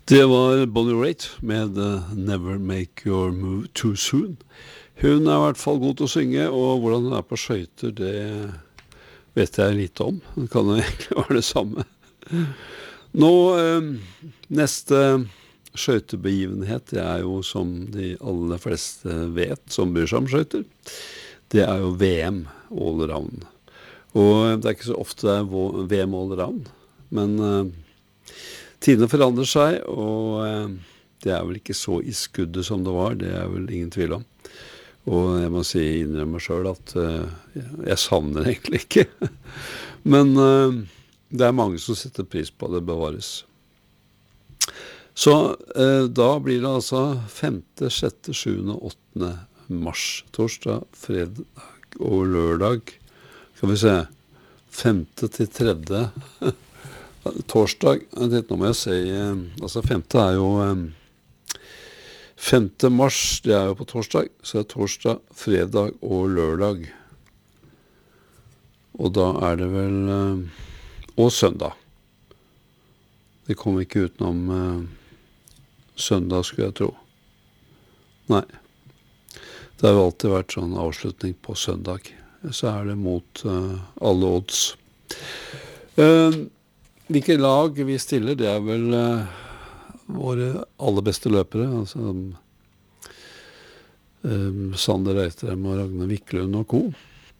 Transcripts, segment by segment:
Det var Bonnie Raitt med Never Make Your Move Too Soon. Hun I hvert fall god til å synge, og hvordan hun på skøyter, det vet jeg lite om. Det kan jo egentlig være det samme. Nå, neste skøytebegivenhet, det jo som de aller fleste vet, som bryr seg om skøyter, det jo VM all around. Og det ikke så ofte det VM all around, men tidene forandrer seg, og det vel ikke så I skuddet som det var, det vel ingen tvil om. Og jeg må innrømme meg selv at jeg savner det egentlig ikke. Men det mange som setter pris på det bevares. Så da blir det altså 5., 6., 7., 8. mars, torsdag, fredag og lørdag. Skal vi se, 5. til 3. torsdag, nå må jeg si, altså 5. jo 5. mars, det jo på torsdag, så det torsdag, fredag og lørdag. Og da det vel, og søndag. Det kom ikke utenom søndag, skulle jeg tro. Nei. Det jo alltid vært sånn avslutning på søndag. Så det mot alle odds. Hvilke lag vi stiller, det vel våre aller beste løpere, altså Sander Reitrem og Ragnar Wiklund og co.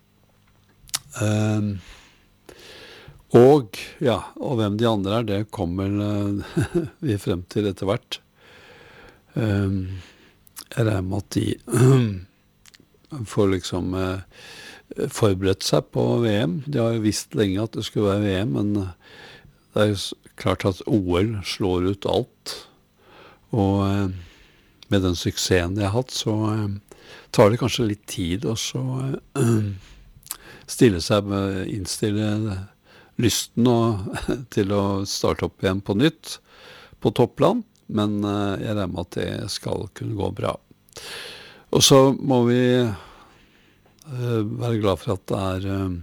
Og hvem de andre det kommer vi frem til etter hvert. Jeg regner med at de får liksom forberedt seg på VM. De har jo visst lenge at det skulle være VM, men det jo klart at OL slår ut alt. Og med den suksessen de har hatt, så tar det kanskje litt tid å så innstille lysten til å starte opp igjen på nytt på toppland, men jeg regner med at det skal kunne gå bra. Og så må vi være glad for at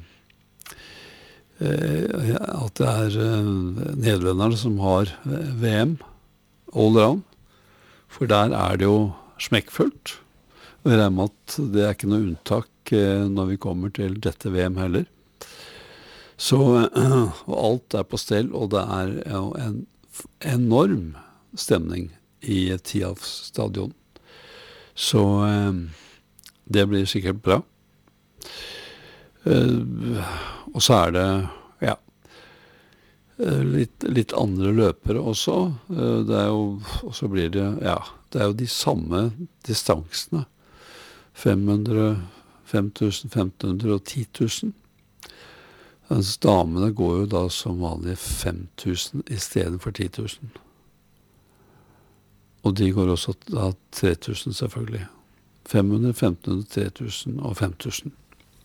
det nederlenderne som har VM all around, for der det jo smekkfullt. Og jeg regner med at det ikke noe unntak når vi kommer til dette VM heller. Så og alt på stell, og det jo en enorm stemning I Tialf stadion. Så det blir sikkert bra. Og så det litt andre løpere også. Det jo, og så blir det, det jo de samme distansene. 500, 5000, 1500 og 10 000. Mens damene går jo da som vanlig 5000 I stedet for 10 000. Og de går også da 3000 selvfølgelig. 500, 1500, 3000 og 5000.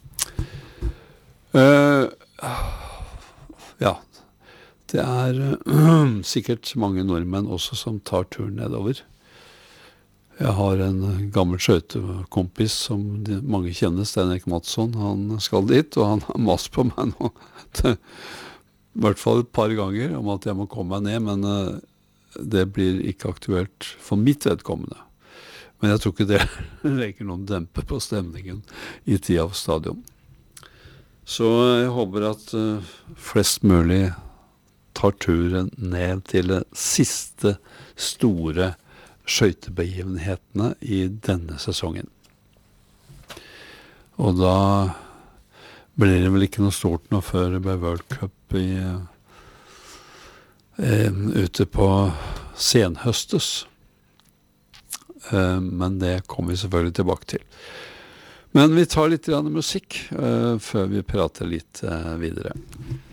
Det sikkert mange nordmenn også som tar turen nedover. Jeg har en gammel skøytekompis som mange kjenner, Stein Erik Madsson. Han skal dit, og han har mast på meg nå. I hvert fall et par ganger om at jeg må komme meg ned, men det blir ikke aktuelt for mitt vedkommende. Men jeg tror ikke det legger noen dempe på stemningen I Tialf stadion. Så jeg håper at flest mulig tar turen ned til de siste store skøytebegivenhetene I denne sesongen. Og da blir det vel ikke noe stort nå før det blir World Cup ute på senhøstes. Men det kommer vi selvfølgelig tilbake til. Men vi tar litt musikk før vi prater litt videre.